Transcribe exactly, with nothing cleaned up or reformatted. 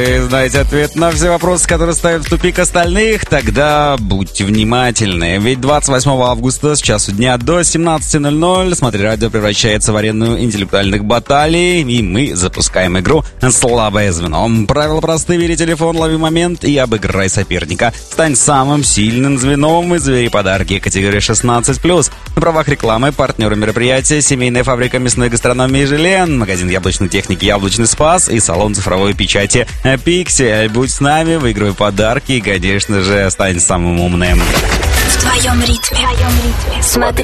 Вы знаете ответ на все вопросы, которые ставят в тупик остальных? Тогда будьте внимательны. Ведь двадцать восьмого августа с часу дня до семнадцати ноль-ноль «Смотри радио» превращается в арену интеллектуальных баталий, и мы запускаем игру «Слабое звено». Правила просты: бери телефон, лови момент и обыграй соперника. Стань самым сильным звеном и забери подарки категории шестнадцать плюс. На правах рекламы партнеры мероприятия: семейная фабрика мясной гастрономии «Желен», магазин яблочной техники «Яблочный спас» и салон цифровой печати «Пиксель». Будь с нами, выигрывай подарки и, конечно же, стань самым умным. В твоем ритме. Смотри.